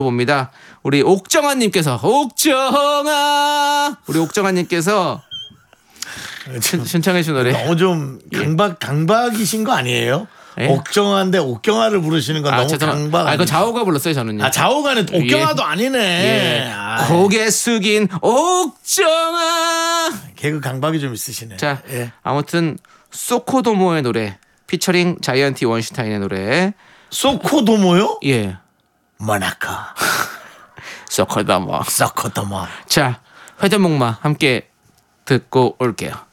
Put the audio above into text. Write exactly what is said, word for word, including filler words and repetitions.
봅니다. 우리 옥정아님께서 옥정아 우리 옥정아님께서 신청해 주신 노래 너무 좀 강박 강박이신 거 아니에요? 예? 옥정아인데 옥경아를 부르시는 건 아, 너무 죄송합... 강박. 아, 이거 자오가 불렀어요 저는요. 아 자오가는 옥경아도 예. 아니네. 예. 고개 숙인 옥정아. 개그 강박이 좀 있으시네. 자, 예. 아무튼 소코도모의 노래 피처링 자이언티 원슈타인의 노래. 소코도모요? 예. 모나카. 소코도모. 소코도모. 자, 회전목마 함께 듣고 올게요.